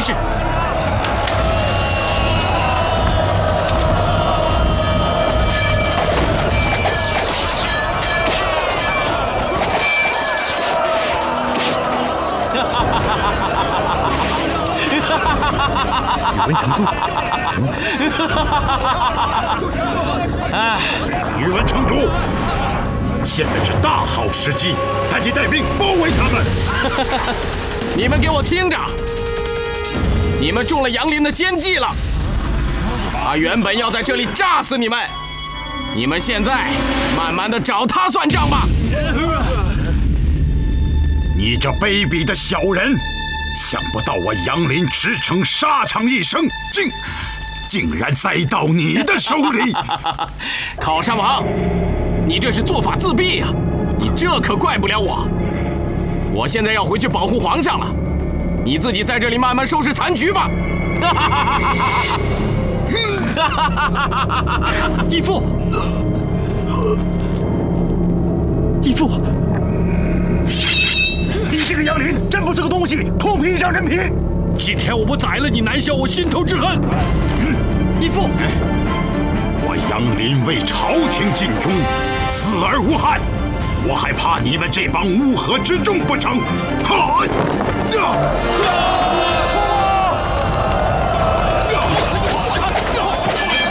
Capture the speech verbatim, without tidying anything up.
事。 宇文成都， 哎， 宇文成都，现在是大好时机，赶紧带兵包围他们！ 你们给我听着，你们中了杨林的奸计了。他原本要在这里炸死你们，你们现在慢慢的找他算账吧。 你这卑鄙的小人！ 想不到我杨林驰骋沙场一生，竟竟然栽到你的手里！ 考山王，你这是做法自毙呀、啊！你这可怪不了我。我现在要回去保护皇上了，你自己在这里慢慢收拾残局吧。 义父，义父。 你这个杨林真不是个东西，空皮一张人皮！ 今天我不宰了你，难消我心头之恨。嗯，义父， 我杨林为朝廷尽忠，死而无憾，我还怕你们这帮乌合之众不成？哈！啊！